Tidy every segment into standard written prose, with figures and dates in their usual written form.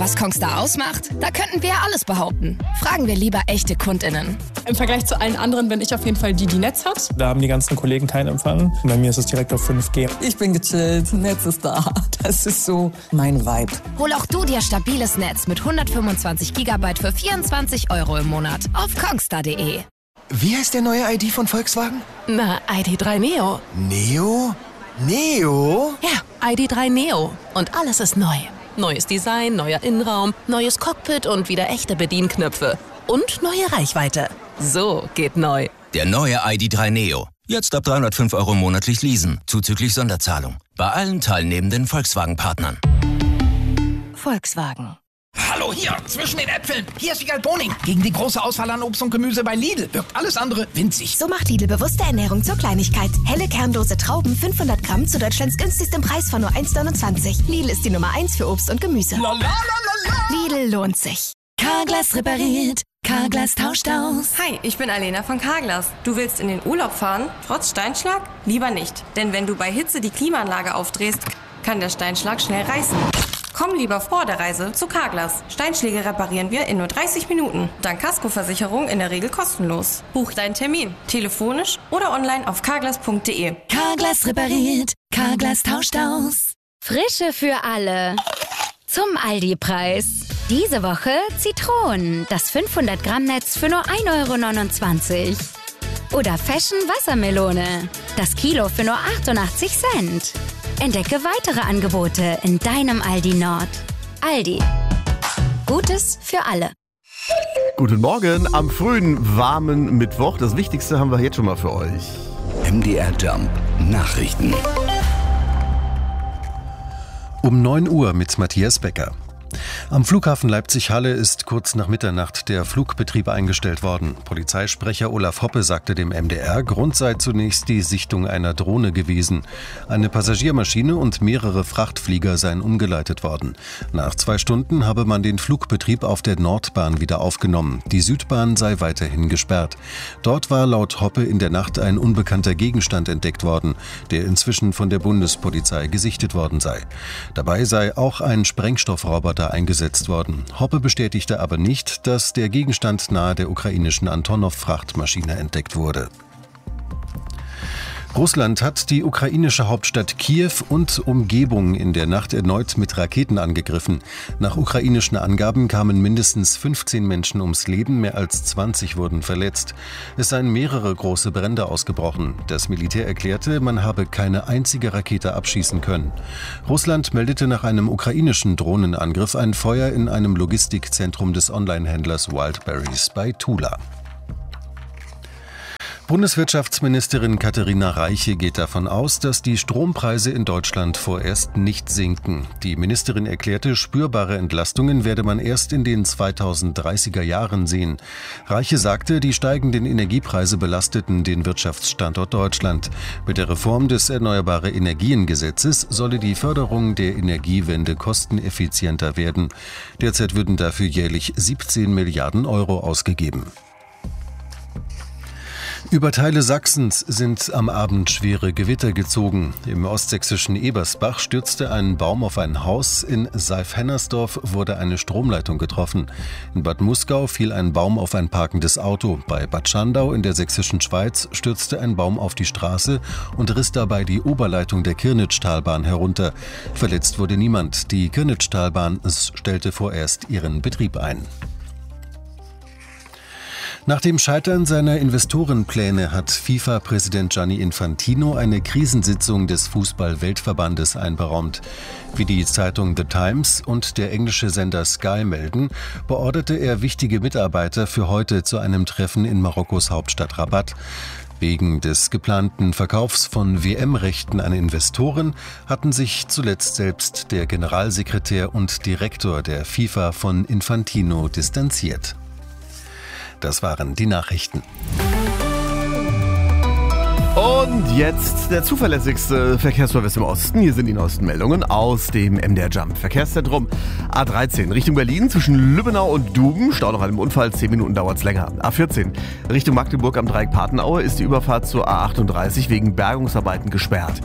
Was Kongstar ausmacht? Da könnten wir ja alles behaupten. Fragen wir lieber echte KundInnen. Im Vergleich zu allen anderen bin ich auf jeden Fall die Netz hat. Da haben die ganzen Kollegen keinen Empfang. Bei mir ist es direkt auf 5G. Ich bin gechillt, Netz ist da. Das ist so mein Vibe. Hol auch du dir stabiles Netz mit 125 GB für 24 € im Monat auf kongstar.de. Wie heißt der neue ID von Volkswagen? Na, ID.3 Neo. Neo? Neo? Ja, ID.3 Neo. Und alles ist neu. Neues Design, neuer Innenraum, neues Cockpit und wieder echte Bedienknöpfe. Und neue Reichweite. So geht neu. Der neue ID.3 Neo. Jetzt ab 305 € monatlich leasen, zuzüglich Sonderzahlung. Bei allen teilnehmenden Volkswagen-Partnern. Volkswagen. Hallo hier, zwischen den Äpfeln. Hier ist Wiegald Boning. Gegen die große Auswahl an Obst und Gemüse bei Lidl wirkt alles andere winzig. So macht Lidl bewusste Ernährung zur Kleinigkeit. Helle kernlose Trauben, 500 Gramm zu Deutschlands günstigstem Preis von nur 1,29. Lidl ist die Nummer 1 für Obst und Gemüse. Lidl lohnt sich. Carglass repariert. Carglass tauscht aus. Hi, ich bin Alena von Carglass. Du willst in den Urlaub fahren, trotz Steinschlag? Lieber nicht. Denn wenn du bei Hitze die Klimaanlage aufdrehst, kann der Steinschlag schnell reißen. Komm lieber vor der Reise zu Carglass. Steinschläge reparieren wir in nur 30 Minuten. Dank Kaskoversicherung in der Regel kostenlos. Buch deinen Termin, telefonisch oder online auf carglass.de. Carglass repariert. Carglass tauscht aus. Frische für alle. Zum Aldi-Preis. Diese Woche Zitronen, das 500 Gramm Netz für nur 1,29 €. Oder Fashion Wassermelone, das Kilo für nur 88 Cent. Entdecke weitere Angebote in deinem Aldi Nord. Aldi. Gutes für alle. Guten Morgen am frühen, warmen Mittwoch. Das Wichtigste haben wir jetzt schon mal für euch. MDR Jump Nachrichten. Um 9 Uhr mit Matthias Becker. Am Flughafen Leipzig-Halle ist kurz nach Mitternacht der Flugbetrieb eingestellt worden. Polizeisprecher Olaf Hoppe sagte dem MDR, Grund sei zunächst die Sichtung einer Drohne gewesen. Eine Passagiermaschine und mehrere Frachtflieger seien umgeleitet worden. Nach 2 Stunden habe man den Flugbetrieb auf der Nordbahn wieder aufgenommen. Die Südbahn sei weiterhin gesperrt. Dort war laut Hoppe in der Nacht ein unbekannter Gegenstand entdeckt worden, der inzwischen von der Bundespolizei gesichtet worden sei. Dabei sei auch ein Sprengstoffroboter eingesetzt worden. Hoppe bestätigte aber nicht, dass der Gegenstand nahe der ukrainischen Antonov-Frachtmaschine entdeckt wurde. Russland hat die ukrainische Hauptstadt Kiew und Umgebung in der Nacht erneut mit Raketen angegriffen. Nach ukrainischen Angaben kamen mindestens 15 Menschen ums Leben, mehr als 20 wurden verletzt. Es seien mehrere große Brände ausgebrochen. Das Militär erklärte, man habe keine einzige Rakete abschießen können. Russland meldete nach einem ukrainischen Drohnenangriff ein Feuer in einem Logistikzentrum des Onlinehändlers Wildberries bei Tula. Bundeswirtschaftsministerin Katharina Reiche geht davon aus, dass die Strompreise in Deutschland vorerst nicht sinken. Die Ministerin erklärte, spürbare Entlastungen werde man erst in den 2030er Jahren sehen. Reiche sagte, die steigenden Energiepreise belasteten den Wirtschaftsstandort Deutschland. Mit der Reform des Erneuerbare-Energien-Gesetzes solle die Förderung der Energiewende kosteneffizienter werden. Derzeit würden dafür jährlich 17 Milliarden € ausgegeben. Über Teile Sachsens sind am Abend schwere Gewitter gezogen. Im ostsächsischen Ebersbach stürzte ein Baum auf ein Haus, in Seif-Hennersdorf wurde eine Stromleitung getroffen. In Bad Muskau fiel ein Baum auf ein parkendes Auto. Bei Bad Schandau in der sächsischen Schweiz stürzte ein Baum auf die Straße und riss dabei die Oberleitung der Kirnitschtalbahn herunter. Verletzt wurde niemand. Die Kirnitschtalbahn stellte vorerst ihren Betrieb ein. Nach dem Scheitern seiner Investorenpläne hat FIFA-Präsident Gianni Infantino eine Krisensitzung des Fußball-Weltverbandes einberaumt. Wie die Zeitung The Times und der englische Sender Sky melden, beorderte er wichtige Mitarbeiter für heute zu einem Treffen in Marokkos Hauptstadt Rabat. Wegen des geplanten Verkaufs von WM-Rechten an Investoren hatten sich zuletzt selbst der Generalsekretär und Direktor der FIFA von Infantino distanziert. Das waren die Nachrichten. Und jetzt der zuverlässigste Verkehrsservice im Osten. Hier sind die neuesten Meldungen aus dem MDR Jump Verkehrszentrum. A13 Richtung Berlin zwischen Lübbenau und Duben. Stau nach einem Unfall, 10 Minuten dauert es länger. A14 Richtung Magdeburg am Dreieck Patenaue ist die Überfahrt zur A38 wegen Bergungsarbeiten gesperrt.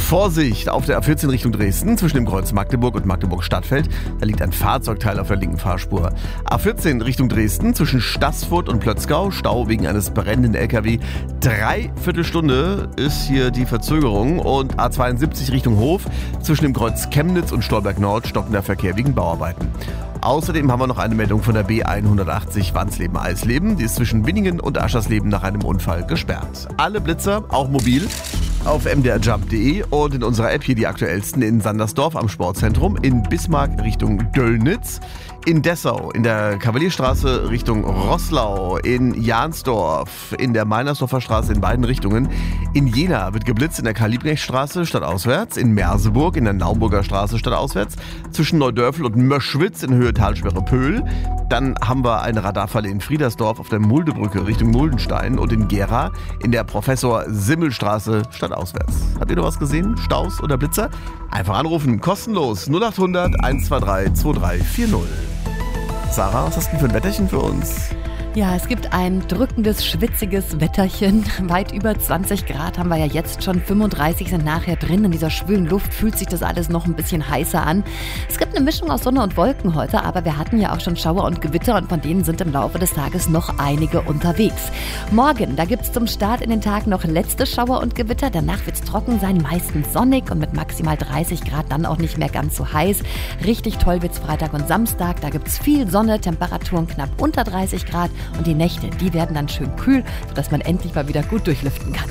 Vorsicht auf der A14 Richtung Dresden zwischen dem Kreuz Magdeburg und Magdeburg-Stadtfeld. Da liegt ein Fahrzeugteil auf der linken Fahrspur. A14 Richtung Dresden zwischen Staßfurt und Plötzgau. Stau wegen eines brennenden LKW. 3/4 Stunde ist hier die Verzögerung. Und A72 Richtung Hof zwischen dem Kreuz Chemnitz und Stolberg Nord stockender Verkehr wegen Bauarbeiten. Außerdem haben wir noch eine Meldung von der B180 Wandsleben-Eisleben. Die ist zwischen Winningen und Aschersleben nach einem Unfall gesperrt. Alle Blitzer, auch mobil, auf mdrjump.de und in unserer App hier die aktuellsten in Sandersdorf am Sportzentrum, in Bismarck Richtung Döllnitz, in Dessau, in der Kavalierstraße Richtung Roßlau, in Jahnsdorf, in der Meinersdorfer Straße in beiden Richtungen. In Jena wird geblitzt in der Karl-Liebknecht-Straße stadtauswärts, in Merseburg in der Naumburger Straße stadtauswärts, zwischen Neudörfel und Möschwitz in Höhe Talsperre Pöhl. Dann haben wir eine Radarfalle in Friedersdorf auf der Muldebrücke Richtung Muldenstein und in Gera in der Professor-Simmel-Straße stadtauswärts. Habt ihr noch was gesehen? Staus oder Blitzer? Einfach anrufen, kostenlos 0800 123 2340. Sarah, was hast du für ein Wetterchen für uns? Ja, es gibt ein drückendes, schwitziges Wetterchen. Weit über 20 Grad haben wir ja jetzt schon, 35 sind nachher drin. In dieser schwülen Luft fühlt sich das alles noch ein bisschen heißer an. Es gibt eine Mischung aus Sonne und Wolken heute, aber wir hatten ja auch schon Schauer und Gewitter und von denen sind im Laufe des Tages noch einige unterwegs. Morgen, da gibt es zum Start in den Tag noch letzte Schauer und Gewitter. Danach wird es trocken sein, meistens sonnig und mit maximal 30 Grad dann auch nicht mehr ganz so heiß. Richtig toll wird es Freitag und Samstag. Da gibt es viel Sonne, Temperaturen knapp unter 30 Grad. Und die Nächte, die werden dann schön kühl, sodass man endlich mal wieder gut durchlüften kann.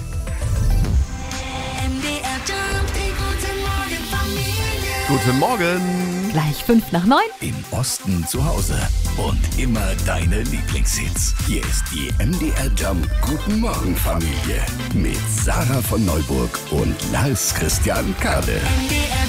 Guten Morgen. Gleich 8:55. Im Osten zu Hause und immer deine Lieblingshits. Hier ist die MDR Jump Guten Morgen Familie mit Sarah von Neuburg und Lars Christian Kade.